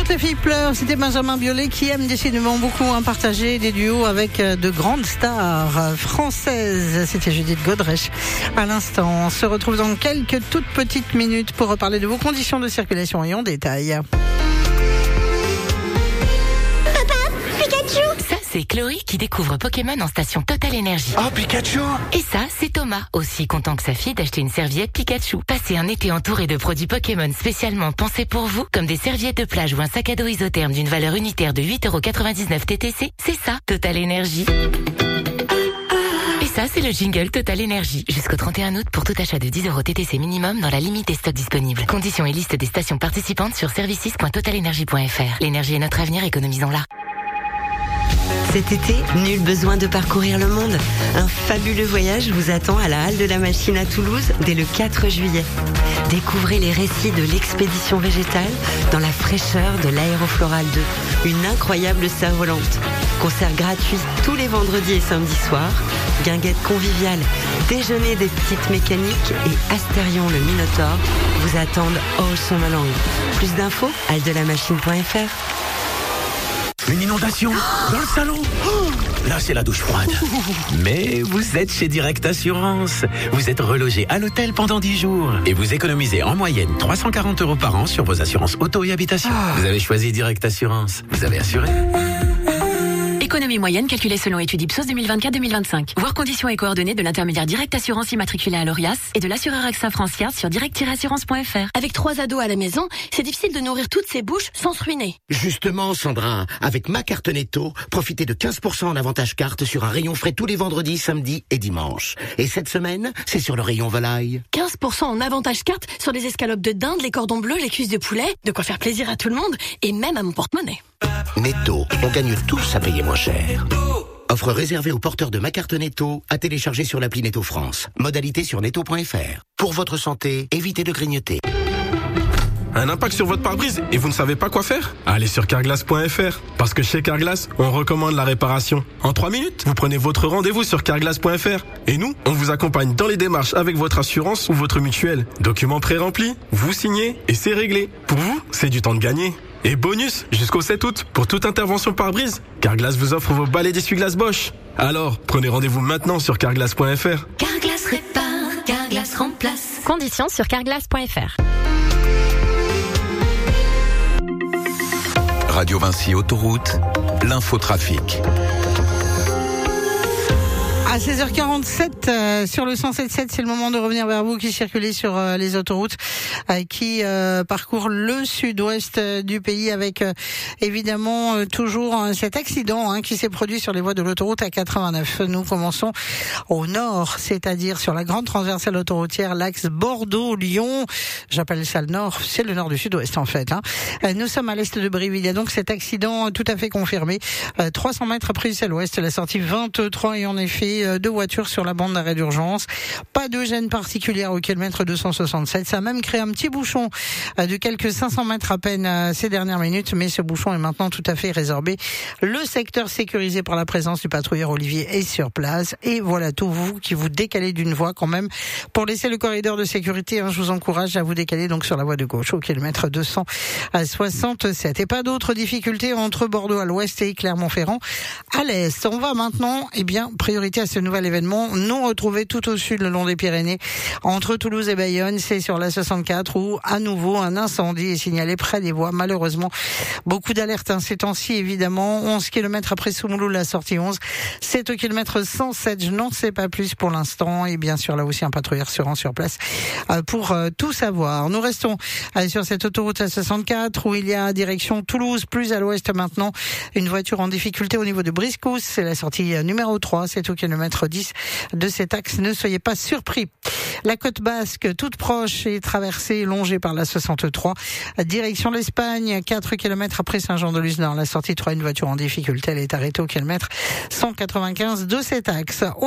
Toutes les filles pleurent, c'était Benjamin Biolay qui aime décidément beaucoup partager des duos avec de grandes stars françaises. C'était Judith Godrèche à l'instant. On se retrouve dans quelques toutes petites minutes pour reparler de vos conditions de circulation et en détail. C'est Chloé qui découvre Pokémon en station Total Energy. Oh, Pikachu! Et ça, c'est Thomas, aussi content que sa fille d'acheter une serviette Pikachu. Passez un été entouré de produits Pokémon spécialement pensés pour vous, comme des serviettes de plage ou un sac à dos isotherme d'une valeur unitaire de 8,99€ TTC. C'est ça, Total Energy. Et ça, c'est le jingle Total Energy. Jusqu'au 31 août pour tout achat de 10€ TTC minimum dans la limite des stocks disponibles. Conditions et liste des stations participantes sur services.totalenergy.fr. L'énergie est notre avenir, économisons-la. Cet été, nul besoin de parcourir le monde. Un fabuleux voyage vous attend à la Halle de la Machine à Toulouse dès le 4 juillet. Découvrez les récits de l'expédition végétale dans la fraîcheur de l'Aérofloral 2. Une incroyable cerf-volante. Concert gratuit tous les vendredis et samedis soirs. Guinguette conviviale, déjeuner des petites mécaniques et Astérion le Minotaure vous attendent au Sommalang. Plus d'infos, halledelamachine.fr. Une inondation dans le salon. Là, c'est la douche froide. Mais vous êtes chez Direct Assurance. Vous êtes relogé à l'hôtel pendant 10 jours. Et vous économisez en moyenne 340€ par an sur vos assurances auto et habitation. Vous avez choisi Direct Assurance. Vous avez assuré. Économie moyenne calculée selon étude Ipsos 2024-2025. Voir conditions et coordonnées de l'intermédiaire Direct Assurance immatriculé à l'ORIAS et de l'assureur AXA France-Fiat sur direct-assurance.fr. Avec 3 ados à la maison, c'est difficile de nourrir toutes ces bouches sans se ruiner. Justement, Sandra, avec ma carte Netto, profitez de 15% en avantage carte sur un rayon frais tous les vendredis, samedis et dimanches. Et cette semaine, c'est sur le rayon volaille. 15% en avantage carte sur les escalopes de dinde, les cordons bleus, les cuisses de poulet, de quoi faire plaisir à tout le monde et même à mon porte-monnaie. Netto, on gagne tous à payer moins cher. Offre réservée aux porteurs de ma carte Netto à télécharger sur l'appli Netto France. Modalité sur netto.fr. Pour votre santé, évitez de grignoter. Un impact sur votre pare-brise et vous ne savez pas quoi faire? Allez sur carglass.fr. Parce que chez Carglass, on recommande la réparation. En 3 minutes, vous prenez votre rendez-vous sur carglass.fr. Et nous, on vous accompagne dans les démarches avec votre assurance ou votre mutuelle. Documents pré-remplis, vous signez et c'est réglé. Pour vous, c'est du temps de gagner. Et bonus, jusqu'au 7 août, pour toute intervention pare-brise, Carglass vous offre vos balais d'essuie-glace Bosch. Alors, prenez rendez-vous maintenant sur carglass.fr. Carglass répare, Carglass remplace. Conditions sur carglass.fr. Radio Vinci Autoroute, l'infotrafic. À 16h47 sur le 107.7, c'est le moment de revenir vers vous qui circulez sur les autoroutes qui parcourent le sud-ouest du pays avec évidemment toujours cet accident qui s'est produit sur les voies de l'autoroute A89. Nous commençons au nord, c'est-à-dire sur la grande transversale autoroutière, l'axe Bordeaux-Lyon. J'appelle ça le nord, c'est le nord du sud-ouest en fait. Nous sommes à l'est de Brive. Il y a donc cet accident tout à fait confirmé. 300 mètres après Bruxelles-Ouest, la sortie 23 et en effet 2 voitures sur la bande d'arrêt d'urgence. Pas de gêne particulière au kilomètre 267. Ça a même créé un petit bouchon de quelques 500 mètres à peine ces dernières minutes, mais ce bouchon est maintenant tout à fait résorbé. Le secteur sécurisé par la présence du patrouilleur Olivier est sur place. Et voilà tout, vous qui vous décalez d'une voie quand même pour laisser le corridor de sécurité. Je vous encourage à vous décaler donc sur la voie de gauche au kilomètre 267. Et pas d'autres difficultés entre Bordeaux à l'ouest et Clermont-Ferrand à l'est. On va maintenant, priorité à ce nouvel événement, nous retrouver tout au sud le long des Pyrénées, entre Toulouse et Bayonne, c'est sur la 64 où à nouveau un incendie est signalé près des voies. Malheureusement, beaucoup d'alertes ces temps-ci évidemment. 11 km après Soumouloud, la sortie 11, c'est au kilomètre 107, je n'en sais pas plus pour l'instant et bien sûr là aussi un patrouilleur se rend sur place pour tout savoir. Nous restons sur cette autoroute A64 où il y a direction Toulouse, plus à l'ouest maintenant, une voiture en difficulté au niveau de Briscousse, c'est la sortie numéro 3, c'est au kilomètre 10 de cet axe, ne soyez pas surpris. La côte basque, toute proche et traversée, longée par la 63, direction l'Espagne, 4 km après Saint-Jean-de-Luz Nord, la sortie 3, une voiture en difficulté, elle est arrêtée au kilomètre 195 de cet axe.